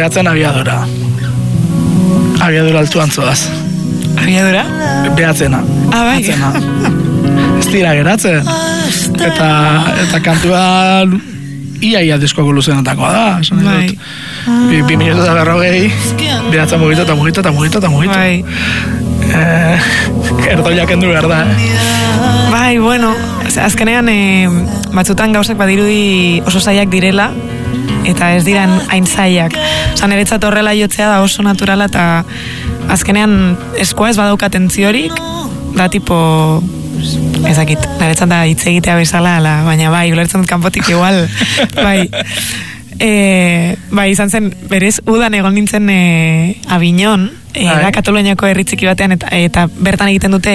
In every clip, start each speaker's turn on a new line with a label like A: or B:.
A: behatzen abiadura. Abiadura altuan zoaz.
B: Abiadura?
A: Behatzena.
B: Bai.
A: Ez dira geratzen. Eta kantua ia diskoko luzenetakoa da.
B: Bai.
A: 2 minutu eta 40, behatzen mugitu.
B: Bai.
A: Erdoiak endu behar da.
B: Bai, bueno, azkenean batzutan gauzak badirudi oso zaiak direla, eta ez diran hain zaiak. Osa, niretzat horrela jotzea da oso naturala, eta azkenean eskoa ez badauka tentziorik, da tipo, ezakit, niretzat da hitz egitea bezala, baina bai, ulertzen dut kanpotik igual, bai. Bai, izan zen, berez, udan egon nintzen Aviñon, da Kataluniako herri txiki batean, eta bertan egiten dute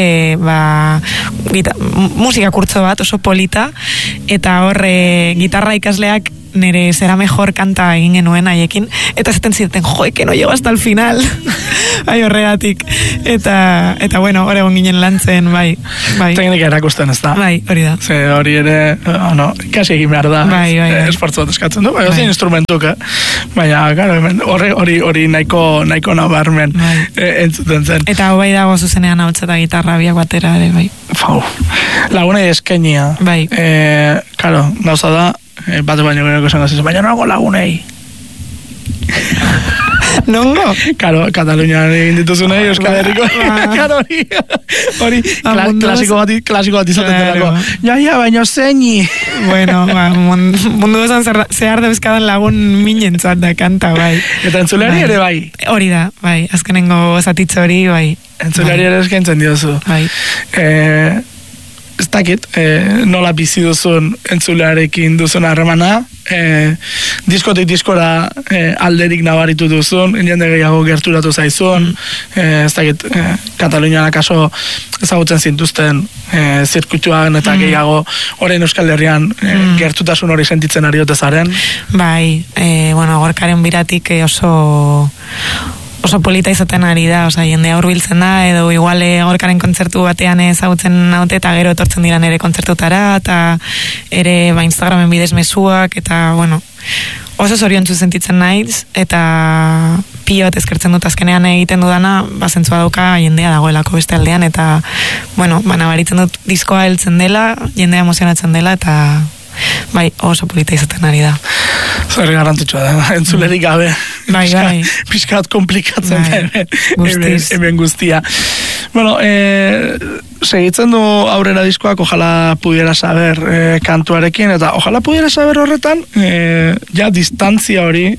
B: musika kurtso bat, oso polita, eta hor gitarra ikasleak nire Será Mejor kanta egin genuen haiekin, eta zaten zirten, que no llego hasta el final. Bai, horregatik. Eta bueno, hor egon ginen lantzen, bai.
A: Teknika erakusten ez da.
B: Bai, hori da.
A: Ze hori ere, kasi egin behar da.
B: Bai.
A: Esfortzu bat eskatzen du, bai, instrumentuk, baina, hori nahiko nabarmen entzuten zen.
B: Eta bai dago zuzenean hau eta gitarra biak batera ere, bai.
A: Lagunei eskenia.
B: Bai.
A: Karo, gauza da, bate baino gero esan gazizan, baina nago lagunei.
B: Nongo?
A: Karo, Katalunian egin dituzunei, Euskal Herriko. Karo, hori klasiko bat izaten delako. Ja, baino zeini.
B: Bueno, mundu esan zehar debezkadan lagun minentzat da kanta, bai.
A: Eta entzulari ere bai.
B: Hori da, bai, azkenengo zatitzo hori, bai.
A: Entzulari ere eskaintzen diozu.
B: Bai.
A: Ez dakit, nola bizi duzun entzulearekin duzun harremana, diskotik diskora alderik nabaritu duzun, jende gehiago gerturatu zaizun, ez dakit, Katalunian akaso ezagutzen zintuzten zirkuituan eta gehiago orain Euskal Herrian gertutasun hori sentitzen ari ote zaren. Bai,
B: gorkaren biratik oso polita izaten ari da, jendea hurbiltzen da, edo igual gorkaren kontzertu batean ezagutzen naute, eta gero etortzen dira nere kontzertutara, eta ere Instagramen bidez mezuak, eta oso zoriontsu sentitzen naiz, eta pilo bat eskertzen dut azkenean egiten dudana, zentzua dauka jendea dagoelako beste aldean, eta nabaritzen dut diskoa heltzen dela, jendea emozionatzen dela, eta bai, oso polita izaten ari da.
A: Zerri garrantzitsua da, entzulerik gabe.
B: Bai.
A: Piskat komplikatzen da hemen guztia. Bueno, segitzen du aurrera diskoak, ojalá pudiera saber kantuarekin, eta ojalá pudiera saber horretan, ja distantzia hori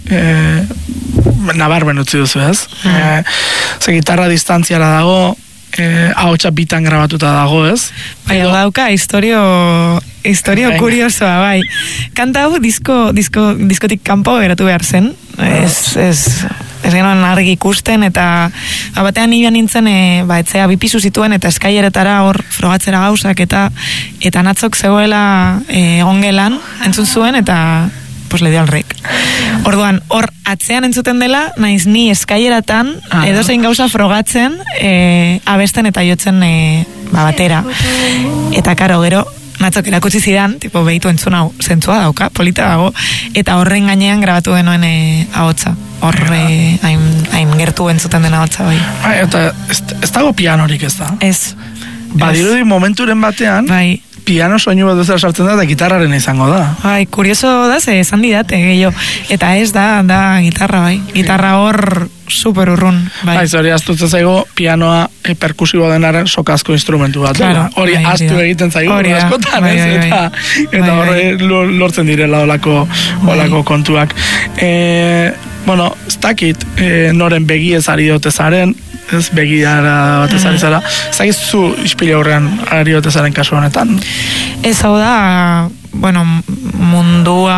A: nabarmen utzi duzu, ez? Ze gitarra distantziara dago, ahotsa bitan grabatuta dago, ez?
B: Bai, dauka, historio kuriosoa, bai. Kanta hau diskotik kanpo geratu behar zen. Ez genuen argi ikusten, eta batean nibian nintzen, etzea bipizu zituen, eta eskaileretara hor frogatzera gauzak, eta natzok zegoela egon gelan, entzun zuen, eta le dio al rek. Orduan, hor atzean entzuten dela, naiz ni eskaileratan edozein gauza frogatzen abesten eta jotzen batera. Eta karo, gero natzok erakutsi zidan, tipo, behitu entzun hau, zentzua dauka, polita dago, eta horren gainean grabatu denuen ahotsa. Horre, hain gertu entzuten den ahotsa, bai. Eta
A: ez dago pianorik, ez da?
B: Ez.
A: Badirudi momenturen batean,
B: bai,
A: piano soinu bat duzera sartzen da, eta gitarraren izango da.
B: Bai, kurioso da, esan didate, gehiago. Eta ez da gitarra, bai. Gitarra hor super urrun, bai. Bai,
A: zori aztutzen zaigo, pianoa perkusiboa denaren sokazko instrumentu bat. Claro, hori astu egiten zaigo, askotan, ez? Eta horre lortzen direla olako kontuak. Bueno, ez dakit, noren begi ez ari dote zaren, ez begiara bat ezari zara. Zagit zu ispile horrean ari dote zaren kasu honetan?
B: Ez hau da, mundua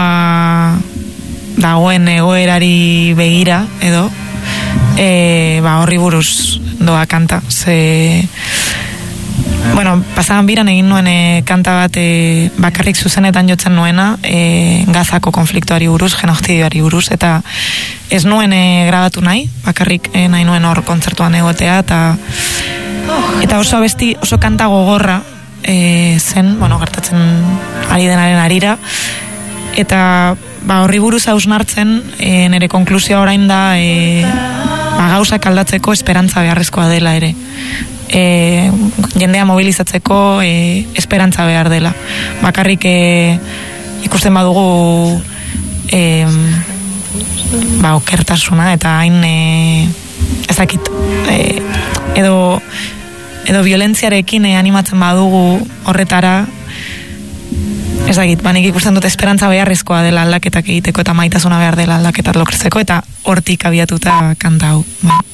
B: dagoen egoerari begira, edo, horri buruz doa kanta. Pasaban biran egin nuen kanta bat bakarrik zuzenetan jotzen nuena, Gazako konfliktuari buruz, genozidioari buruz, eta ez nuen grabatu nahi, bakarrik nahi nuen hor kontzertuan egotea, eta oso abesti, oso kanta gogorra zen, gertatzen ari denaren arira, eta horri buruz hausnartzen, nire konklusioa orain da gauzak aldatzeko esperantza beharrezkoa dela ere. Jendea mobilizatzeko esperantza behar dela. Bakarrik ikusten badugu okertasuna eta hain ezakit edo violentziarekin animatzen badugu horretara, ezakit, nik ikusten dut esperantza beharrezkoa dela aldaketak egiteko eta maitasuna behar dela aldaketak lokrezeko, eta hortik abiatuta kanta hau.